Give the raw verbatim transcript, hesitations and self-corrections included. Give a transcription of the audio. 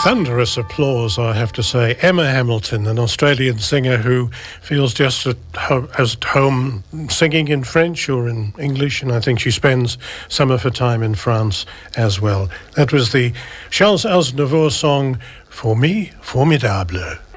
Thunderous applause, I have to say. Emma Hamilton, an Australian singer who feels just at ho- as at home singing in French or in English, and I think she spends some of her time in France as well. That was the Charles Aznavour song, For Me, Formidable.